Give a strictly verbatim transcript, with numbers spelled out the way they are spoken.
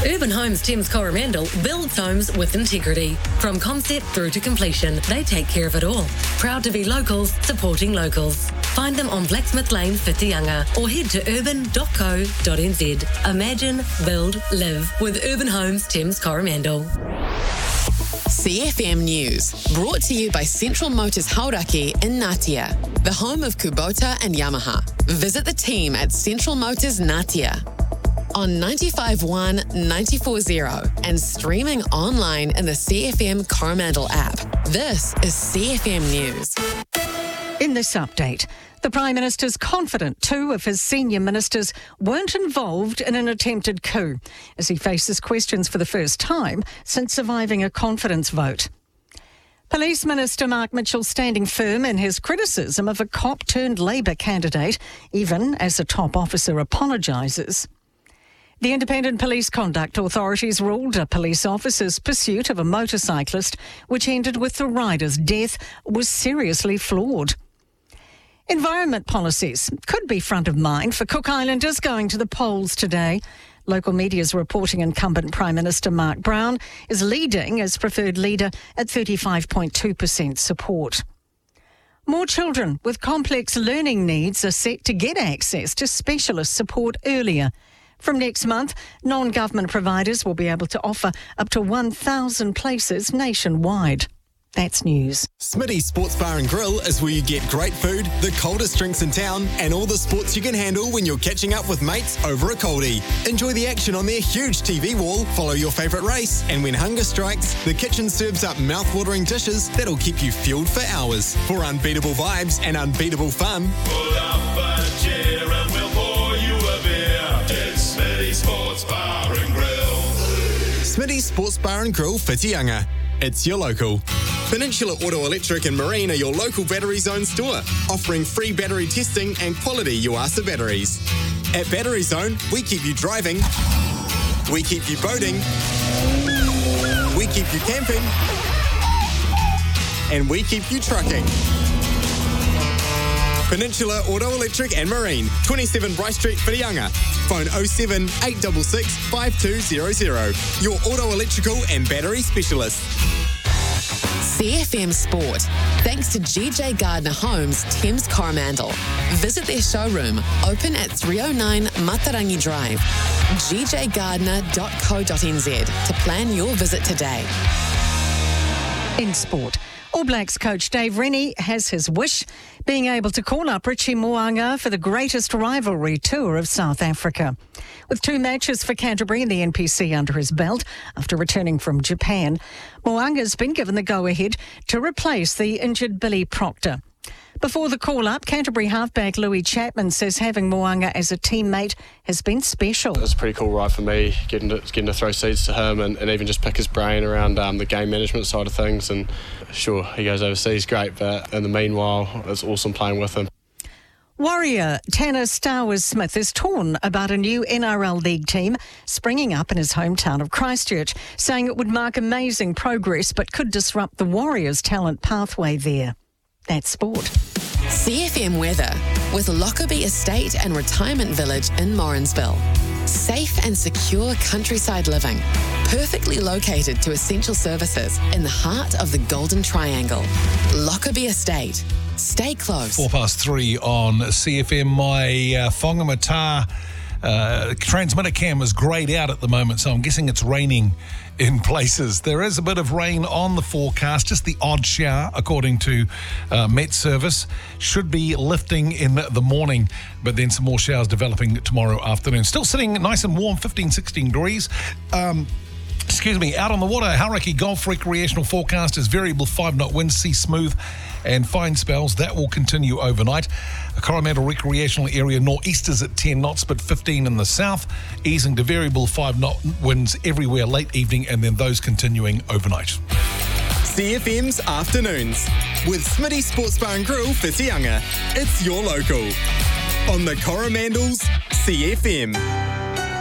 Urban Homes Thames Coromandel builds homes with integrity. From concept through to completion, they take care of it all. Proud to be locals, supporting locals. Find them on Blacksmith Lane, Whitianga, or head to urban dot co dot n z. Imagine, build, live with Urban Homes Thames Coromandel. C F M News, brought to you by Central Motors Hauraki in Ngatea, the home of Kubota and Yamaha. Visit the team at Central Motors Ngatea on ninety-five point one, ninety-four point zero and streaming online in the C F M Coromandel app. This is C F M News. In this update, the Prime Minister's confident two of his senior ministers weren't involved in an attempted coup as he faces questions for the first time since surviving a confidence vote. Police Minister Mark Mitchell standing firm in his criticism of a cop-turned-Labour candidate, even as a top officer apologises. The Independent Police Conduct Authorities ruled a police officer's pursuit of a motorcyclist, which ended with the rider's death, was seriously flawed. Environment policies could be front of mind for Cook Islanders going to the polls today. Local media's reporting incumbent Prime Minister Mark Brown is leading as preferred leader at thirty-five point two percent support. More children with complex learning needs are set to get access to specialist support earlier. From next month, non-government providers will be able to offer up to one thousand places nationwide. That's news. Smitty's Sports Bar and Grill is where you get great food, the coldest drinks in town, and all the sports you can handle when you're catching up with mates over a coldie. Enjoy the action on their huge T V wall, follow your favourite race, and when hunger strikes, the kitchen serves up mouth-watering dishes that'll keep you fueled for hours. For unbeatable vibes and unbeatable fun, pull up a chair and we'll pour you a beer. It's Smitty's Sports Bar and Grill. Smitty's Sports Bar and Grill, Whitianga. It's your local. Peninsula Auto Electric and Marine are your local Battery Zone store, offering free battery testing and quality Yuasa batteries. At Battery Zone, we keep you driving, we keep you boating, we keep you camping, and we keep you trucking. Peninsula Auto Electric and Marine, twenty-seven Bryce Street, Whitianga. Phone oh seven, eight six six, five two zero zero. Your auto electrical and battery specialist. C F M Sport, thanks to G J Gardner Homes, Thames Coromandel. Visit their showroom, open at three oh nine Matarangi Drive, g j gardner dot co dot n z to plan your visit today. In sport, All Blacks coach Dave Rennie has his wish, being able to call up Richie Mo'unga for the greatest rivalry tour of South Africa. With two matches for Canterbury in the N P C under his belt after returning from Japan, Mo'unga's been given the go-ahead to replace the injured Billy Proctor. Before the call-up, Canterbury halfback Louis Chapman says having Mo'unga as a teammate has been special. It was a pretty cool ride for me, getting to, getting to throw seeds to him and, and even just pick his brain around um, the game management side of things. And sure, he goes overseas, great, but in the meanwhile, it's awesome playing with him. Warrior Tanner Stowers-Smith is torn about a new N R L League team springing up in his hometown of Christchurch, saying it would mark amazing progress but could disrupt the Warriors' talent pathway there. That's sport. C F M weather with Lockerbie Estate and Retirement Village in Morrinsville. Safe and secure countryside living, perfectly located to essential services in the heart of the Golden Triangle. Lockerbie Estate. Stay close. Four past three on C F M. My uh, Whangamata uh, transmitter cam is greyed out at the moment, so I'm guessing it's raining in places. There is a bit of rain on the forecast, just the odd shower, according to uh, Met Service. Should be lifting in the morning, but then some more showers developing tomorrow afternoon. Still sitting nice and warm, fifteen, sixteen degrees. Um, Excuse me, out on the water, Hauraki Golf recreational forecast is variable five-knot winds, sea smooth and fine spells. That will continue overnight. A Coromandel recreational area nor'easters at ten knots, but fifteen in the south, easing to variable five-knot winds everywhere late evening, and then those continuing overnight. C F M's Afternoons with Smitty Sports Bar and Grill, Whitianga. It's your local. On the Coromandel's C F M.